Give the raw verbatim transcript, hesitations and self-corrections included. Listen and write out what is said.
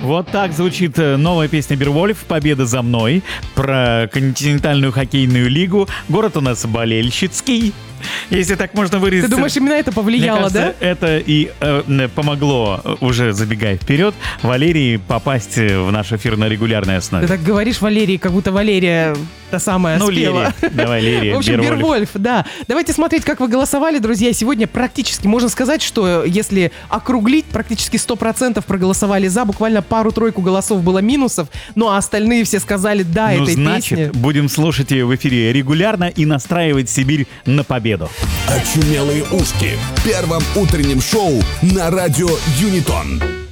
Вот так звучит новая песня Бирвольф «Победа за мной» про континентальную хоккейную лигу. Город у нас болельщицкий, если так можно выразиться. Ты думаешь, именно это повлияло, Мне кажется, да? это и э, помогло, уже забегая вперед, Валерии попасть в наш эфир на регулярной основе. Ты так говоришь, Валерий, как будто Валерия та самая Ну, спела. Лерия. Давай, Лерия. В общем, Бирвольф. Бирвольф, да. Давайте смотреть, как вы голосовали, друзья. Сегодня практически можно сказать, что если округлить, практически сто процентов проголосовали за, буквально пару-тройку голосов было минусов, ну а остальные все сказали «да» Ну, этой значит, песне. будем слушать ее в эфире регулярно и настраивать Сибирь на победу. Очумелые ушки в первом утреннем шоу на радио Юнитон.